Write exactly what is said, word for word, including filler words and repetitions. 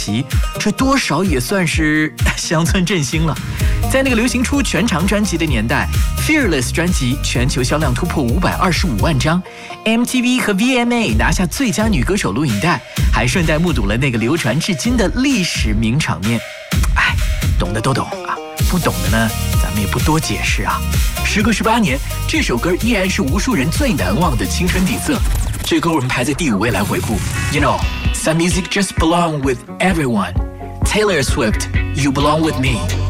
旗，这多少也算是乡村振兴了。在那个流行出全长专辑的年代， Fearless 专辑全球销量突破五百二十五万张， M T V 和 V M A 拿下最佳女歌手录影带，还顺带目睹了那个流传至今的历史名场面。哎，懂的都懂啊，不懂的呢，咱们也不多解释啊。时隔十八年，这首歌依然是无数人最难忘的青春底色。这歌我们排在第五位来回顾。You know, some music just belong with everyone. Taylor Swift, You Belong With Me.